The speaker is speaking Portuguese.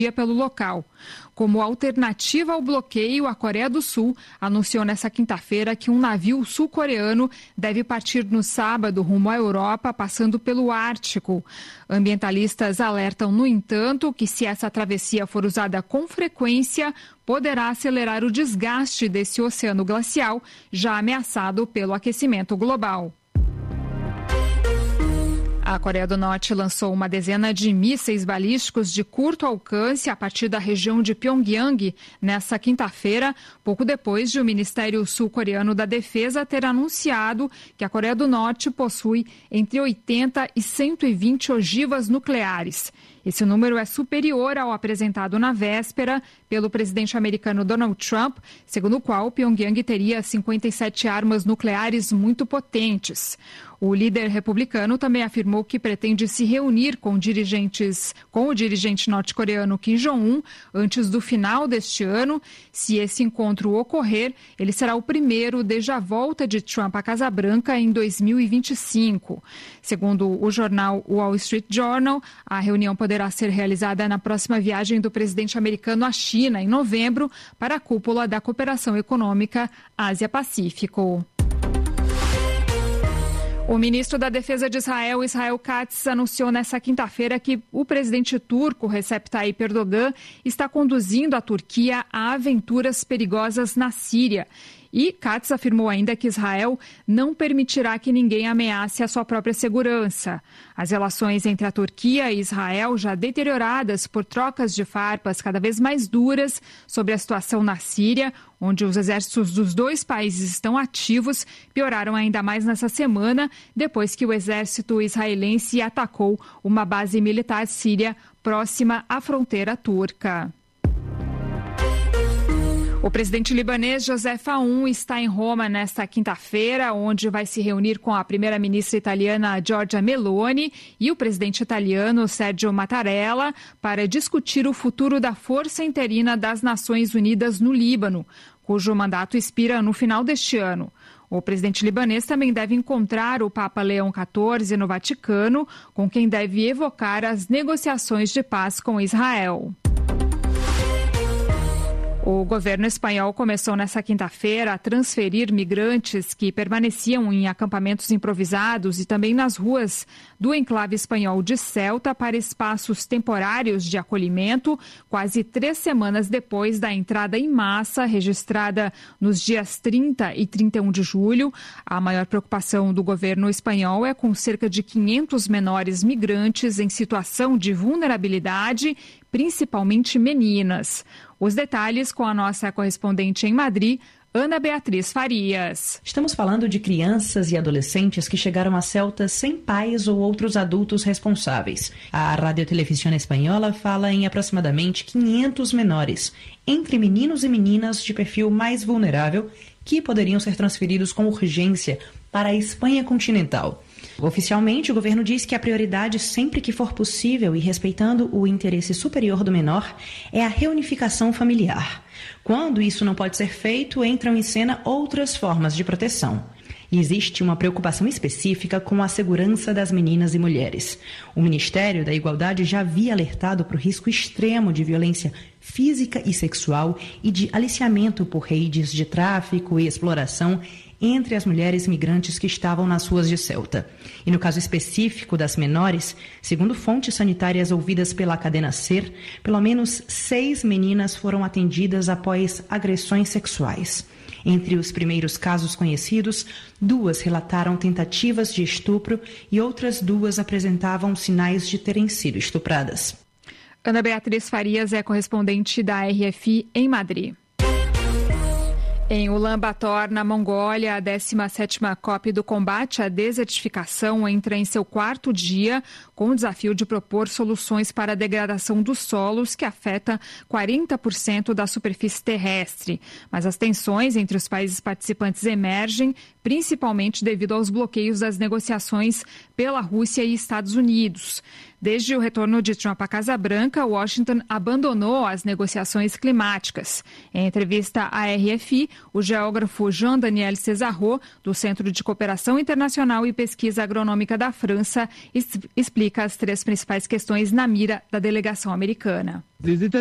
pelo local. Como alternativa ao bloqueio, a Coreia do Sul anunciou nesta quinta-feira que um navio sul-coreano deve partir no sábado rumo à Europa, passando pelo Ártico. Ambientalistas alertam, no entanto, que se essa travessia for usada com frequência, poderá acelerar o desgaste desse oceano glacial, já ameaçado pelo aquecimento global. A Coreia do Norte lançou uma dezena de mísseis balísticos de curto alcance a partir da região de Pyongyang nesta quinta-feira, pouco depois de o Ministério Sul-Coreano da Defesa ter anunciado que a Coreia do Norte possui entre 80 e 120 ogivas nucleares. Esse número é superior ao apresentado na véspera pelo presidente americano Donald Trump, segundo o qual Pyongyang teria 57 armas nucleares muito potentes. O líder republicano também afirmou que pretende se reunir com o dirigente norte-coreano Kim Jong-un antes do final deste ano. Se esse encontro ocorrer, ele será o primeiro desde a volta de Trump à Casa Branca em 2025. Segundo o jornal Wall Street Journal, a reunião poderá ser realizada na próxima viagem do presidente americano à China, em novembro, para a cúpula da Cooperação Econômica Ásia-Pacífico. O ministro da Defesa de Israel, Israel Katz, anunciou nesta quinta-feira que o presidente turco, Recep Tayyip Erdogan, está conduzindo a Turquia a aventuras perigosas na Síria. E Katz afirmou ainda que Israel não permitirá que ninguém ameace a sua própria segurança. As relações entre a Turquia e Israel, já deterioradas por trocas de farpas cada vez mais duras sobre a situação na Síria, onde os exércitos dos dois países estão ativos, pioraram ainda mais nessa semana, depois que o exército israelense atacou uma base militar síria próxima à fronteira turca. O presidente libanês Joseph Aoun está em Roma nesta quinta-feira, onde vai se reunir com a primeira-ministra italiana Giorgia Meloni e o presidente italiano Sergio Mattarella para discutir o futuro da Força Interina das Nações Unidas no Líbano, cujo mandato expira no final deste ano. O presidente libanês também deve encontrar o Papa Leão XIV no Vaticano, com quem deve evocar as negociações de paz com Israel. O governo espanhol começou nesta quinta-feira a transferir migrantes que permaneciam em acampamentos improvisados e também nas ruas do enclave espanhol de Ceuta para espaços temporários de acolhimento, quase 3 semanas depois da entrada em massa registrada nos dias 30 e 31 de julho. A maior preocupação do governo espanhol é com cerca de 500 menores migrantes em situação de vulnerabilidade, principalmente meninas. Os detalhes com a nossa correspondente em Madrid, Ana Beatriz Farias. Estamos falando de crianças e adolescentes que chegaram a Ceuta sem pais ou outros adultos responsáveis. A Radiotelevisión Espanhola fala em aproximadamente 500 menores, entre meninos e meninas de perfil mais vulnerável, que poderiam ser transferidos com urgência para a Espanha continental. Oficialmente, o governo diz que a prioridade, sempre que for possível e respeitando o interesse superior do menor, é a reunificação familiar. Quando isso não pode ser feito, entram em cena outras formas de proteção. E existe uma preocupação específica com a segurança das meninas e mulheres. O Ministério da Igualdade já havia alertado para o risco extremo de violência física e sexual e de aliciamento por redes de tráfico e exploração entre as mulheres migrantes que estavam nas ruas de Ceuta. E no caso específico das menores, segundo fontes sanitárias ouvidas pela cadena SER, pelo menos 6 meninas foram atendidas após agressões sexuais. Entre os primeiros casos conhecidos, 2 relataram tentativas de estupro e outras 2 apresentavam sinais de terem sido estupradas. Ana Beatriz Farias é correspondente da RFI em Madrid. Em Ulaanbaatar, na Mongólia, a 17ª COP do combate à desertificação entra em seu 4º dia, com o desafio de propor soluções para a degradação dos solos, que afeta 40% da superfície terrestre. Mas as tensões entre os países participantes emergem, principalmente devido aos bloqueios das negociações pela Rússia e Estados Unidos. Desde o retorno de Trump à Casa Branca, Washington abandonou as negociações climáticas. Em entrevista à RFI, o geógrafo Jean-Daniel Cesarot, do Centro de Cooperação Internacional e Pesquisa Agronômica da França, explica as 3 principais questões na mira da delegação americana.